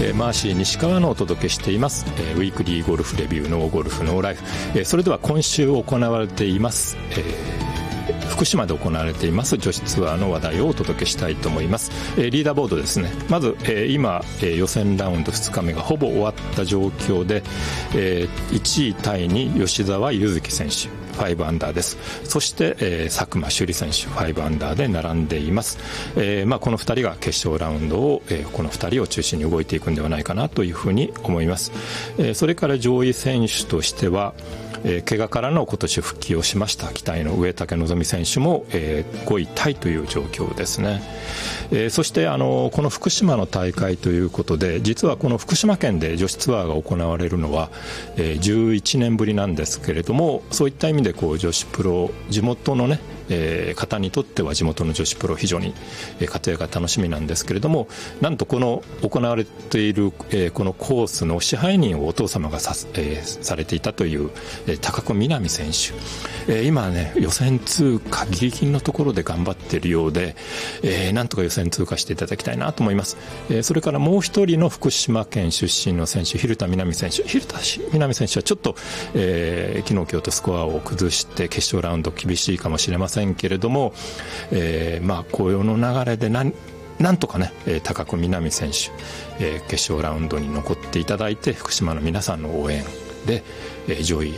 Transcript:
マーシー西川のお届けしています、ウィークリーゴルフレビューのゴルフノーライフ、それでは今週行われています、福島で行われています女子ツアーの話題をお届けしたいと思います。リーダーボードですね。まず、今、予選ラウンド2日目がほぼ終わった状況で、1位タイに吉澤柚月選手5アンダーです。そして、佐久間朱莉選手5アンダーで並んでいます。この2人が決勝ラウンドを、この2人を中心に動いていくんではないかなというふうに思います。それから上位選手としては、怪我からの今年復帰をしました期待の植竹希選手も、5位タイという状況ですね。そしてこの福島の大会ということで、実はこの福島県で女子ツアーが行われるのは、11年ぶりなんですけれども、そういった意味で女子プロ地元のね方にとっては地元の女子プロ非常に活躍が楽しみなんですけれども、なんとこの行われているこのコースの支配人をお父様がされていたという高久みなみ選手、今ね予選通過ギリギリのところで頑張っているようで、なんとか予選通過していただきたいなと思います。それからもう一人の福島県出身の選手、蛭田みなみ選手はちょっと、昨日今日とスコアを崩して決勝ラウンド厳しいかもしれませんけれども、紅葉の流れでなんとかね、高久みなみ選手、決勝ラウンドに残っていただいて、福島の皆さんの応援で、上位